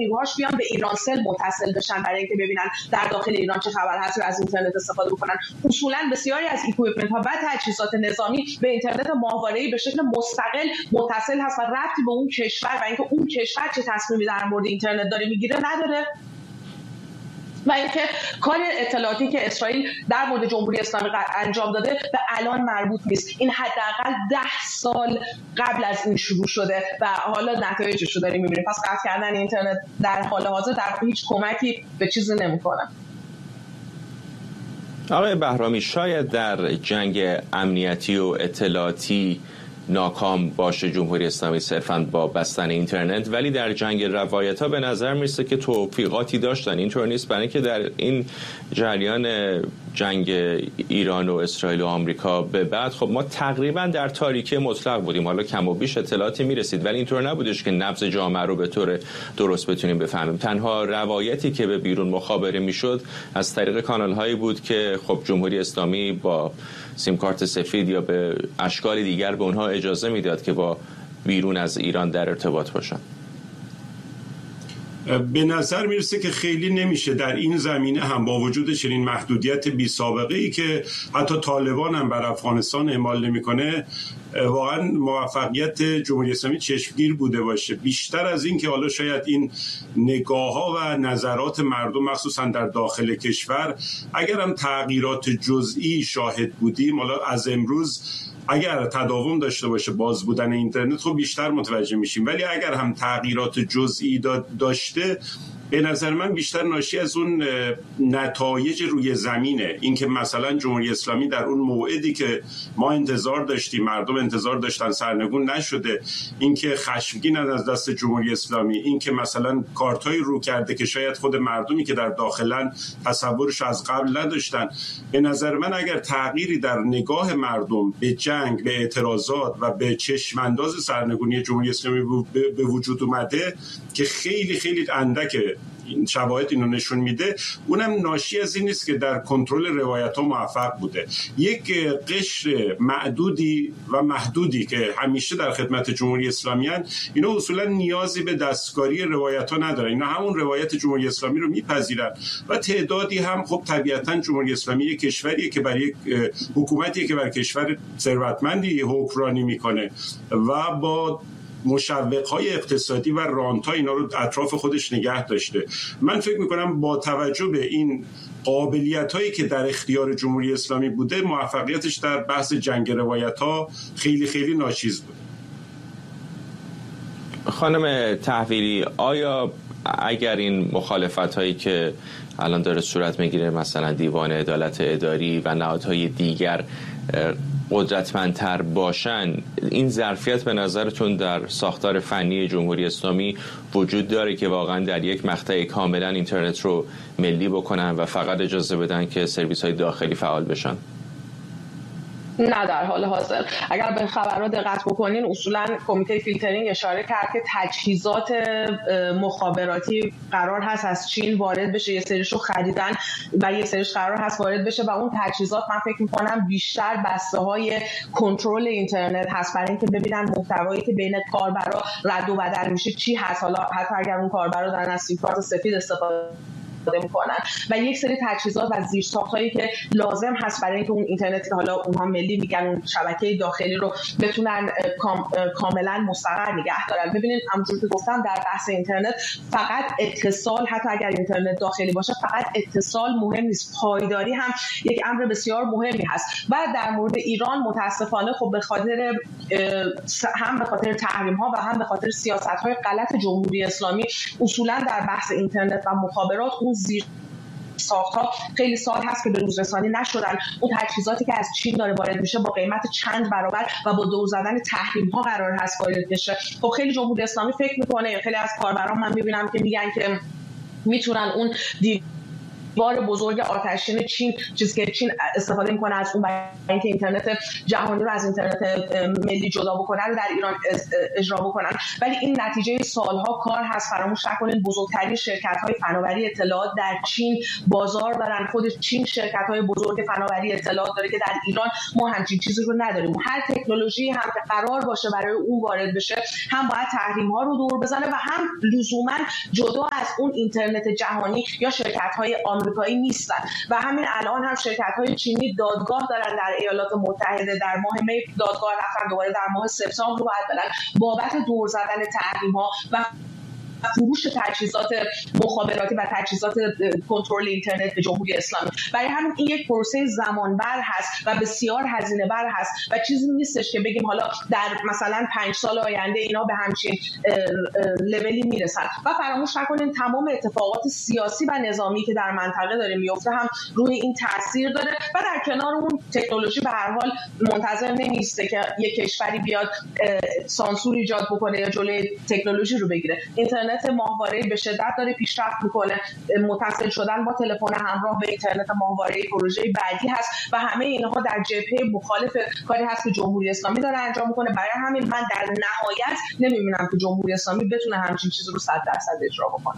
نیروهاش بیان به ایرانسل متصل بشن برای اینکه ببینن در داخل ایران چه خبر هست و از اینترنت استفاده بکنن. اصولا بسیاری از اکویپمنت ها و تجهیزات نظامی به اینترنت ماهواره‌ای به شکل مستقل متصل هست و ربطی به اون کشور و اینکه اون کشور چه تصمیمی در مورد اینترنت داره میگیره نداره. و اینکه کار اطلاعاتی که اسرائیل در مورد جمهوری اسلامی انجام داده به الان مربوط نیست. این حداقل 10 سال قبل از این شروع شده و حالا نتایجش رو داریم می‌بینیم. پس قطع کردن اینترنت در حال حاضر در هیچ کمکی به چیزی نمی‌کنه. آقای بهرامی، شاید در جنگ امنیتی و اطلاعاتی ناکام باشه جمهوری اسلامی صرفاً با بستن اینترنت، ولی در جنگ روایت‌ها به نظر میرسه که توفیقاتی داشتن. اینطور نیست؟ برای اینکه در این جریان جنگ ایران و اسرائیل و آمریکا به بعد خب ما تقریباً در تاریکی مطلق بودیم. حالا کم و بیش اطلاعاتی میرسید ولی اینطور نبودش که نبض جامعه رو به طور درست بتونیم بفهمیم. تنها روایتی که به بیرون مخابره میشد از طریق کانال‌هایی بود که خب جمهوری اسلامی با سیم کارت سفید یا به اشکال دیگر به اونها اجازه میداد که با بیرون از ایران در ارتباط باشن. به نظر میرسه که خیلی نمیشه در این زمینه هم با وجود چنین محدودیت بی سابقه ای که حتی طالبان هم بر افغانستان اعمال نمیکنه واقعا موفقیت جمهوری اسلامی چشمگیر بوده باشه. بیشتر از این که حالا شاید این نگاه ها و نظرات مردم مخصوصا در داخل کشور اگر هم تغییرات جزئی شاهد بودیم، حالا از امروز اگر تداوم داشته باشه باز بودن اینترنت خب بیشتر متوجه میشیم، ولی اگر هم تغییرات جزئی داشته به نظر من بیشتر ناشی از اون نتایج روی زمینه. اینکه مثلا جمهوری اسلامی در اون موعدی که ما انتظار داشتیم، مردم انتظار داشتن، سرنگون نشده. اینکه خشمگین از دست جمهوری اسلامی، اینکه مثلا کارتای رو کرده که شاید خود مردمی که در داخلن تصورش از قبل نداشتن. به نظر من اگر تغییری در نگاه مردم به جنگ، به اعتراضات و به چشمانداز سرنگونی جمهوری اسلامی به وجود اومده که خیلی خیلی اندکه، این شواهد اینو نشون میده، اونم ناشی از این نیست که در کنترل روایت ها موفق بوده. یک قشر معدودی و محدودی که همیشه در خدمت جمهوری اسلامی هستند، اینا اصولا نیازی به دستکاری روایت ها ندارن، اینا همون روایت جمهوری اسلامی رو میپذیرن و تعدادی هم خب طبیعتا جمهوری اسلامی یک کشوریه که برای یک حکومتیه که بر کشور ثروتمندی حکمرانی میکنه و با مشوق‌های اقتصادی و رانت‌ها اینا رو اطراف خودش نگه داشته. من فکر می‌کنم با توجه به این قابلیت‌هایی که در اختیار جمهوری اسلامی بوده، موفقیتش در بحث جنگ روایت‌ها خیلی خیلی ناچیز بود. خانم تحویلی، آیا اگر این مخالفت‌هایی که الان داره صورت می‌گیره، مثلا دیوان عدالت اداری و نهادهای دیگر قدرتمندتر باشن، این ظرفیت به نظرتون در ساختار فنی جمهوری اسلامی وجود داره که واقعا در یک مقطع کاملا اینترنت رو ملی بکنن و فقط اجازه بدن که سرویس‌های داخلی فعال بشن؟ نه، در حال حاضر اگر به خبرات دقت بکنین اصولا کمیته فیلترینگ اشاره کرد که تجهیزات مخابراتی قرار هست از چین وارد بشه، یه سریشو خریدن و یه سریش قرار هست وارد بشه و اون تجهیزات من فکر می‌کنم بیشتر بسته‌های کنترل اینترنت هست برای اینکه ببینن محتوایی که بین کاربرا رد و بدل میشه چی هست، حالا حتی اگر اون کاربرا دارن از سیم کارت سفید استفاده میکنن و یک سری تجهیزات و زیرساخت‌هایی که لازم هست برای اینکه اون اینترنتی که حالا اونها ملی میگن، اون شبکه داخلی رو بتونن کاملا مستقر نگه دارن. ببینید همونجوری که گفتم در بحث اینترنت فقط اتصال، حتی اگر اینترنت داخلی باشه، فقط اتصال مهم نیست، پایداری هم یک امر بسیار مهمی هست. و در مورد ایران متاسفانه خب به خاطر هم به خاطر تحریم‌ها و هم به خاطر سیاست‌های غلط جمهوری اسلامی اصولا در بحث اینترنت و مخابرات زیر ساخت‌ها خیلی سال هست که به روز رسانی نشدن. اون تجهیزاتی که از چین داره وارد میشه با قیمت چند برابر و با دور زدن تحریم‌ها قرار هست وارد بشه. خب خیلی جمهوری اسلامی فکر میکنه، خیلی از کاربران من میبینم که میگن که میتونن اون دیوار بزرگ آتشین چین، چیزی که چین استفاده میکنه از اون برای اینکه اینترنت جهانی رو از اینترنت ملی جدا بکنن رو در ایران اجرا بکنن. ولی این نتیجه سالها کار هست. فراموش نکنید بزرگترین شرکت‌های فناوری اطلاعات در چین بازار دارن. خود چین شرکت‌های بزرگ فناوری اطلاعات داره که در ایران ما همچین چیزی رو نداریم. هر تکنولوژی هم که قرار باشه برای اون وارد بشه هم باید تحریم‌ها رو دور بزنه و هم لزوما جدا از اون اینترنت جهانی یا شرکت‌های آمریکایی نیستن. و همین الان هم شرکت‌های چینی دادگاه دارن در ایالات متحده. در ماه می دادگاه رفتن، دوباره در ماه سپتامبر رو باید برن بابت دور زدن تحریم‌ها و فروش تجهیزات مخابراتی و تجهیزات کنترل اینترنت به جمهوری اسلامی. برای همین این یک پروسه زمانبر هست و بسیار هزینه بر هست و چیزی نیستش که بگیم حالا در مثلا 5 سال آینده اینا به همچین لولی میرسن. و فراموش نکنین تمام اتفاقات سیاسی و نظامی که در منطقه داره میفته هم روی این تاثیر داره و در کنار اون تکنولوژی به هر حال منتظر نمیسته که یک کشوری بیاد سانسور ایجاد بکنه یا جلوی تکنولوژی رو بگیره. اینترنت ماهواره‌ای به شدت داره پیشرفت میکنه. متصل شدن با تلفن همراه به اینترنت ماهواره‌ای پروژه بعدی هست و همه اینها در جبهه مخالف کاری هست که جمهوری اسلامی داره انجام میکنه. برای همین من در نهایت نمیبینم که جمهوری اسلامی بتونه همچین چیزی رو 100% اجرا بکنه.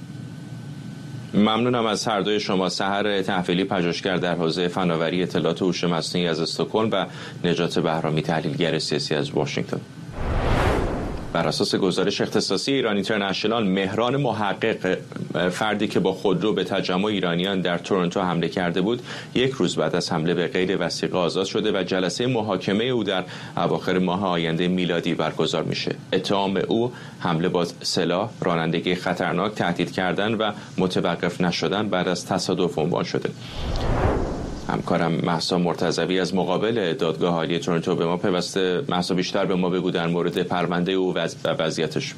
ممنونم از هر دوی شما. سحر تحویلی، پژوهشگر در حوزه فناوری اطلاعات و هوش مصنوعی از استکهلم و نجات بهرامی، تحلیلگر سیاسی از واشنگتن. بر اساس گزارش اختصاصی ایران اینترنشنال، مهران محقق، فردی که با خودرو به تجمع ایرانیان در تورنتو حمله کرده بود، 1 روز بعد از حمله به غیر وثیقه آزاد شده و جلسه محاکمه او در اواخر ماه آینده میلادی برگزار میشه. اتهام او حمله با سلاح، رانندگی خطرناک، تهدید کردن و متوقف نشدن بعد از تصادف عنوان شده. همکارم مهسا مرتضوی از مقابل دادگاه عالی تورنتو به ما پیوسته. مهسا، بیشتر به ما بگو در مورد پرونده او و وضعیتش.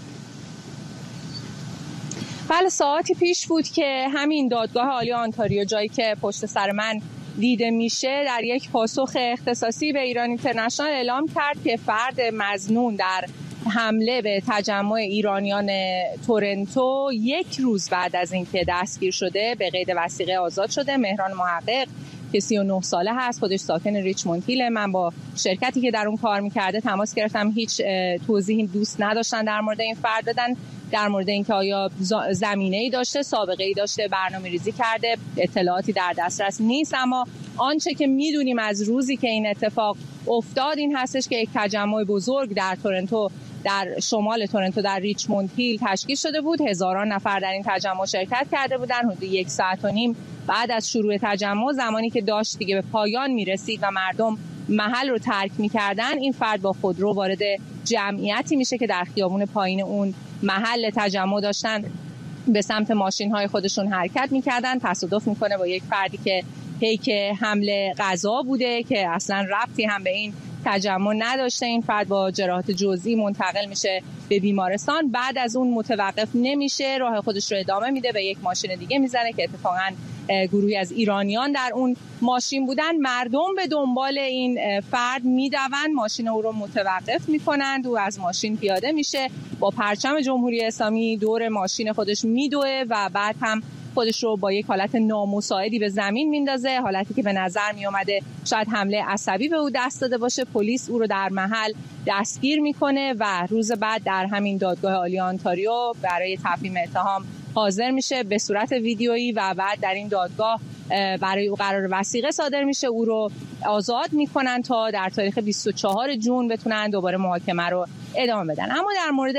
بله، ساعتی پیش بود که همین دادگاه عالی آنتاریو، جایی که پشت سر من دیده میشه، در یک پاسخ اختصاصی به ایران اینترنشنال اعلام کرد که فرد مظنون در حمله به تجمع ایرانیان تورنتو 1 روز بعد از اینکه دستگیر شده به قید وثیقه آزاد شده. مهران محقق که 39 ساله هست، خودش ساکن ریچموند هیل. من با شرکتی که در اون کار میکرده تماس گرفتم، هیچ توضیحی دوست نداشتن در مورد این فرد بدن، در مورد اینکه آیا زمینه‌ای داشته، سابقه‌ای داشته، برنامه‌ریزی کرده. اطلاعاتی در دسترس نیست. اما آنچه که میدونیم از روزی که این اتفاق افتاد این هستش که یک تجمع بزرگ در تورنتو، در شمال تورنتو در ریچموند هیل تشکیل شده بود. هزاران نفر در این تجمع شرکت کرده بودند. حدود 1.5 ساعت بعد از شروع تجمع، زمانی که داشت دیگه به پایان میرسید و مردم محل رو ترک میکردن، این فرد با خودرو وارد جمعیتی میشه که در خیابون پایین اون محل تجمع داشتن به سمت ماشین‌های خودشون حرکت میکردن. تصادف میکنه با یک فردی که پیک حمله غذا بوده که اصلا ربطی هم به این تجمع نداشته. این فرد با جراحات جزئی منتقل میشه به بیمارستان. بعد از اون متوقف نمیشه، راه خودش رو ادامه میده، به یک ماشین دیگه میزنه که اتفاقاً گروهی از ایرانیان در اون ماشین بودن. مردم به دنبال این فرد میدون، ماشین او رو متوقف میکنند. او از ماشین پیاده میشه، با پرچم جمهوری اسلامی دور ماشین خودش میدوه و بعد هم خودش رو با یک حالت نامساعدی به زمین میندازه، حالتی که به نظر می اومده شاید حمله عصبی به او دست داده باشه. پلیس او رو در محل دستگیر میکنه و روز بعد در همین دادگاه عالی آنتاریو برای تفهیم اتهام حاضر میشه به صورت ویدیویی و بعد در این دادگاه برای او قرار وثیقه صادر میشه. او رو آزاد میکنن تا در تاریخ 24 جون بتونن دوباره محاکمه رو ادامه بدن. اما در مورد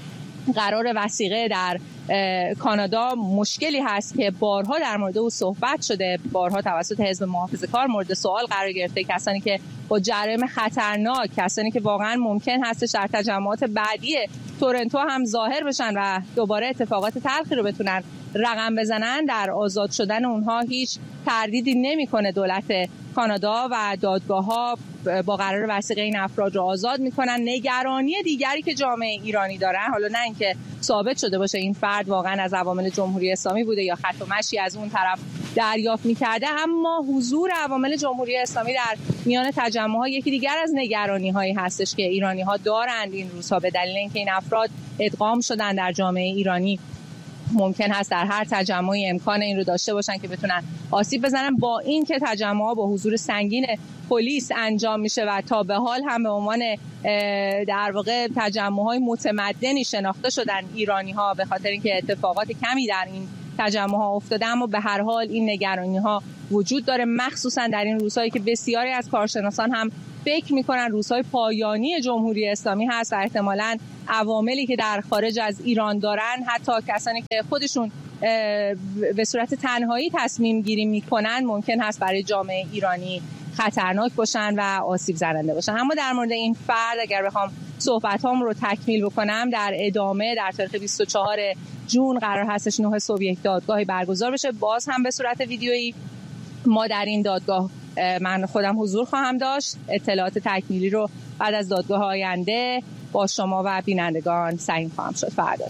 قرار وثیقه در کانادا مشکلی هست که بارها در مورد او صحبت شده، بارها توسط حزب محافظه‌کار مورد سوال قرار گرفته. کسانی که با جرایم خطرناک، کسانی که واقعا ممکن هستش در تجمعات بعدی تورنتو هم ظاهر بشن و دوباره اتفاقات تلخی رو بتونن رقم بزنن، در آزاد شدن اونها هیچ تردیدی نمیکنه دولت کانادا و دادگاه‌ها با قرار وثیقه این افراد رو آزاد میکنن. نگرانی دیگری که جامعه ایرانی دارن، حالا نه اینکه ثابت شده باشه این فرد واقعا از عوامل جمهوری اسلامی بوده یا خط و مشی از اون طرف دریافت میکرده، اما حضور عوامل جمهوری اسلامی در میان تجمع‌ها یکی دیگر از نگرانی‌هایی هستش که ایرانی‌ها دارند این روزها به دلیل اینکه این افراد ادغام شدن در جامعه ایرانی ممکن هست در هر تجمعی امکان این رو داشته باشن که بتونن آسیب بزنن، با این که تجمع‌ها با حضور سنگین پلیس انجام میشه و تا به حال هم به عنوان در واقع تجمع‌های متمدنی شناخته شدن ایرانی‌ها به خاطر اینکه اتفاقات کمی در این تجمع‌ها افتاده، اما به هر حال این نگرانی‌ها وجود داره، مخصوصا در این روزهایی که بسیاری از کارشناسان هم فکر می‌کنن روزهای پایانی جمهوری اسلامی هست و احتمالاً عواملی که در خارج از ایران دارن، حتی کسانی که خودشون به صورت تنهایی تصمیم گیری میکنن، ممکن هست برای جامعه ایرانی خطرناک باشن و آسیب زننده باشن. اما در مورد این فرد اگر بخوام صحبتام رو تکمیل بکنم، در ادامه در تاریخ 24 جون قرار هستش 9 صبح یک دادگاهی برگزار بشه، باز هم به صورت ویدیویی. ما در این دادگاه من خودم حضور خواهم داشت. اطلاعات تکمیلی رو بعد از دادگاه آینده با شما و بینندگان سعی خواهم شد. فرداد.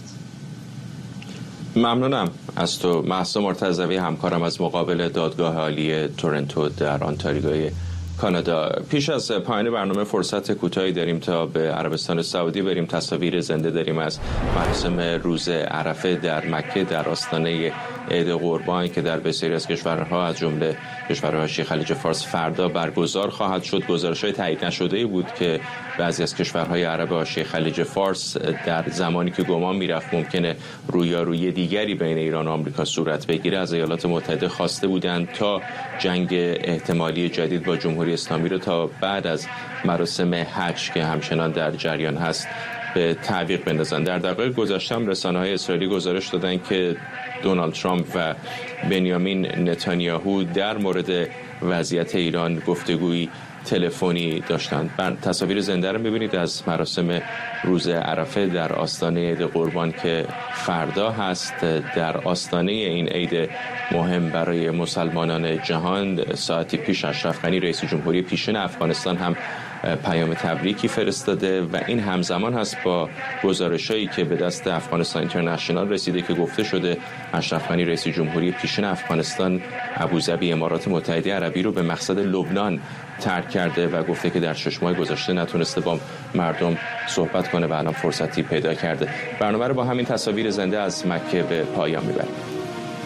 ممنونم از تو مهسا مرتضوی، همکارم از مقابل دادگاه عالی تورنتو در آنتاریوی کانادا. پیش از پایان برنامه فرصت کوتاهی داریم تا به عربستان سعودی بریم. تصاویر زنده داریم از مراسم روز عرفه در مکه در آستانه عید قربان که در بسیاری از کشورها از جمله کشورهای شیخ خلیج فارس فردا برگزار خواهد شد. گزارش‌های تایید نشده‌ای بود که بعضی از کشورهای عرب شیخ خلیج فارس در زمانی که گمان می‌رفت ممکنه رویارویی دیگری بین ایران و آمریکا صورت بگیره، از ایالات متحده خواسته بودند تا جنگ احتمالی جدید با جمهوری اسلامی رو تا بعد از مراسم حج که همچنان در جریان هست به تعویق بندازن. در دقایق گذشته هم رسانه‌های اسرائیلی گزارش دادن که دونالد ترامپ و بنیامین نتانیاهو در مورد وضعیت ایران گفتگویی تلفنی داشتند. بر تصاویر زنده رو می‌بینید از مراسم روز عرفه در آستانه عید قربان که فردا هست. در آستانه این عید مهم برای مسلمانان جهان ساعتی پیش اشرف غنی رئیس جمهوری پیشین افغانستان هم پیام تبریکی فرستاده و این همزمان هست با گزارشایی که به دست افغانستان اینترنشنال رسیده که گفته شده اشرف غنی رئیس جمهوری پیشین افغانستان ابوظبی امارات متحده عربی رو به مقصد لبنان ترک کرده و گفته که در 6 ماه گذشته نتونسته با مردم صحبت کنه و الان فرصتی پیدا کرده. برنامه رو با همین تصاویر زنده از مکه به پایان میبریم.